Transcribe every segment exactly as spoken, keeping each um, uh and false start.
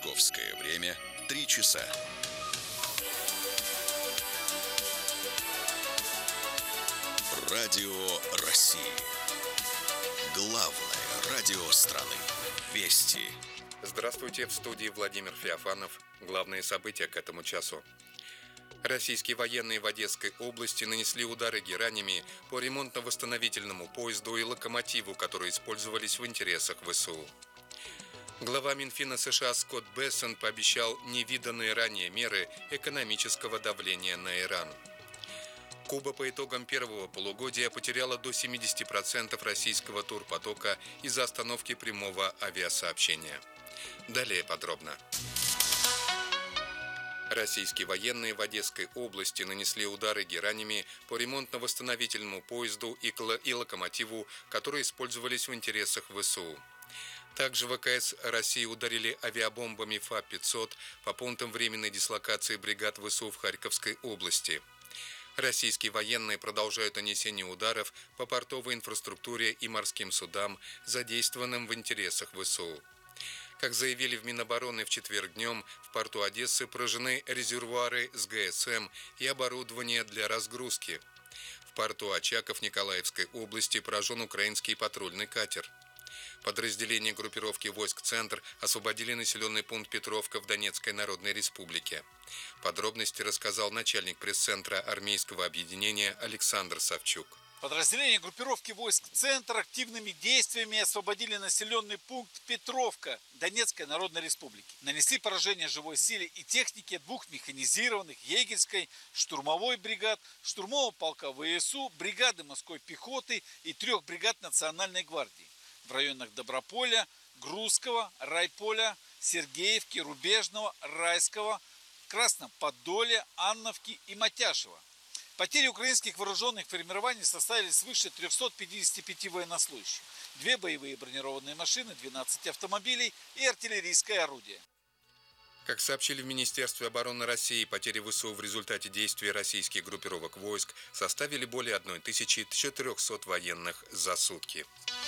Московское время три часа. Радио России. Главное радио страны. Вести. Здравствуйте, в студии Владимир Феофанов. Главные события к этому часу. Российские военные в Одесской области нанесли удары геранями по ремонтно-восстановительному поезду и локомотиву, которые использовались в интересах ВСУ. Глава Минфина США Скотт Бессент пообещал невиданные ранее меры экономического давления на Иран. Куба по итогам первого полугодия потеряла до семьдесят процентов российского турпотока из-за остановки прямого авиасообщения. Далее подробно. Российские военные в Одесской области нанесли удары геранями по ремонтно-восстановительному поезду и локомотиву, которые использовались в интересах ВСУ. Также ВКС России ударили авиабомбами Фа пятьсот по пунктам временной дислокации бригад ВСУ в Харьковской области. Российские военные продолжают нанесение ударов по портовой инфраструктуре и морским судам, задействованным в интересах ВСУ. Как заявили в Минобороны в четверг днем, в порту Одессы поражены резервуары с ГСМ и оборудование для разгрузки. В порту Очаков Николаевской области поражен украинский патрульный катер. Подразделения группировки войск «Центр» освободили населенный пункт Петровка в Донецкой Народной Республике. Подробности рассказал начальник пресс-центра армейского объединения Александр Савчук. Подразделения группировки войск «Центр» активными действиями освободили населенный пункт Петровка Донецкой Народной Республики. Нанесли поражение живой силе и технике двух механизированных егерской, штурмовой бригад, штурмового полка ВСУ, бригады морской пехоты и трех бригад Национальной гвардии в районах Доброполя, Грузского, Райполя, Сергеевки, Рубежного, Райского, Красном Подоле, Анновки и Матяшева. Потери украинских вооруженных формирований составили свыше трёхсот пятидесяти пяти военнослужащих, две боевые бронированные машины, двенадцать автомобилей и артиллерийское орудие. Как сообщили в Министерстве обороны России, потери ВСУ в результате действий российских группировок войск составили более тысячи четырёхсот военных за сутки.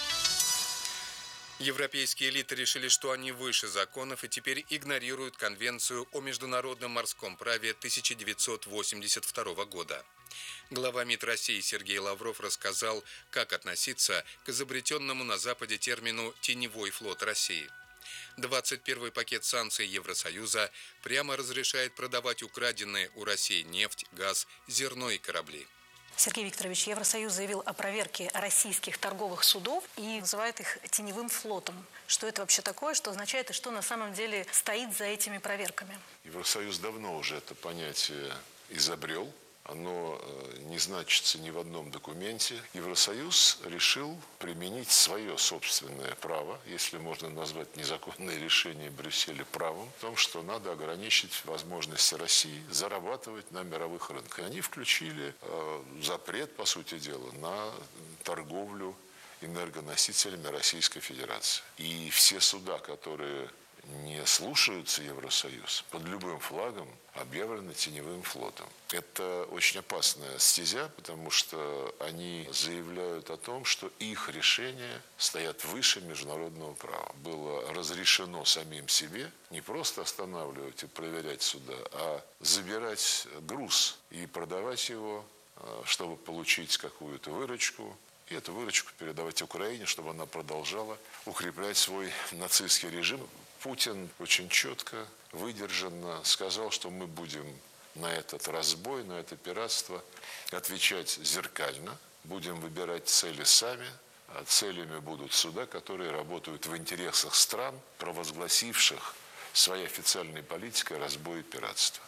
Европейские элиты решили, что они выше законов и теперь игнорируют Конвенцию о международном морском праве тысяча девятьсот восемьдесят второго года. Глава МИД России Сергей Лавров рассказал, как относиться к изобретенному на Западе термину «теневой флот России». двадцать первый пакет санкций Евросоюза прямо разрешает продавать украденные у России нефть, газ, зерно и корабли. Сергей Викторович, Евросоюз заявил о проверке российских торговых судов и называет их теневым флотом. Что это вообще такое, что означает и что на самом деле стоит за этими проверками? Евросоюз давно уже это понятие изобрел. Оно не значится ни в одном документе. Евросоюз решил применить свое собственное право, если можно назвать незаконное решение Брюсселя правом, в том, что надо ограничить возможности России зарабатывать на мировых рынках. И они включили э, запрет, по сути дела, на торговлю энергоносителями Российской Федерации. И все суда, которые не слушаются Евросоюз, под любым флагом объявлены теневым флотом. Это очень опасная стезя, потому что они заявляют о том, что их решения стоят выше международного права. Было разрешено самим себе не просто останавливать и проверять суда, а забирать груз и продавать его, чтобы получить какую-то выручку, и эту выручку передавать Украине, чтобы она продолжала укреплять свой нацистский режим. Путин очень четко, выдержанно сказал, что мы будем на этот разбой, на это пиратство отвечать зеркально, будем выбирать цели сами, а целями будут суда, которые работают в интересах стран, провозгласивших своей официальной политикой разбой и пиратство.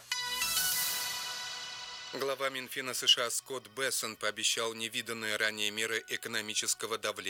Глава Минфина США Скотт Бессент пообещал невиданные ранее меры экономического давления